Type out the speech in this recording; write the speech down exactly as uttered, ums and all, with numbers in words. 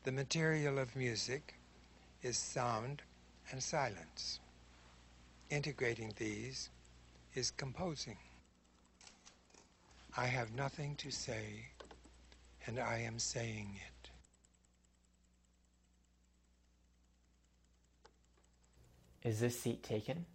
The material of music is sound and silence. Integrating these is composing. I have nothing to say, and I am saying it. Is this seat taken?